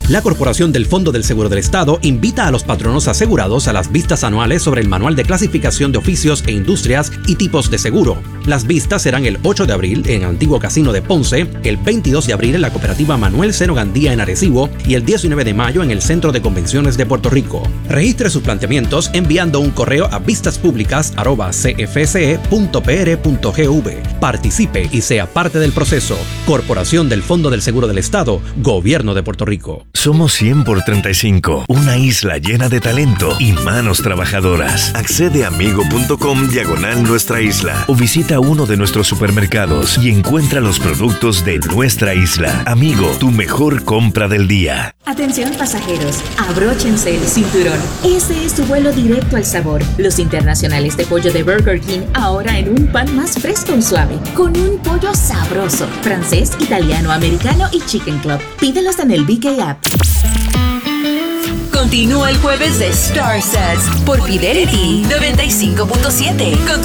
La Corporación del Fondo del Seguro del Estado invita a los patronos asegurados a las vistas anuales sobre el Manual de Clasificación de Oficios e Industrias y Tipos de Seguro. Las vistas serán el 8 de abril en el Antiguo Casino de Ponce, el 22 de abril en la Cooperativa Manuel Seno Gandía en Arecibo y el 19 de mayo en el Centro de Convenciones de Puerto Rico. Registre sus planteamientos enviando un correo a vistaspublicas@cfce.pr.gov. Participe y sea parte del proceso. Corporación del Fondo del Seguro del Estado, Gobierno de Puerto Rico. Somos 100 por 35, una isla llena de talento y manos trabajadoras. Accede a amigo.com/nuestra isla o visita uno de nuestros supermercados y encuentra los productos de nuestra isla. Amigo, tu mejor compra del día. Atención pasajeros, abróchense el cinturón. Este es tu vuelo directo al sabor. Los internacionales de pollo de Burger King ahora en un pan más fresco y suave, con un pollo sabroso, francés, italiano, americano y Chicken Club. Pídelos en el BK App. Continúa el jueves de Star Sets por Fidelity 95.7 con tu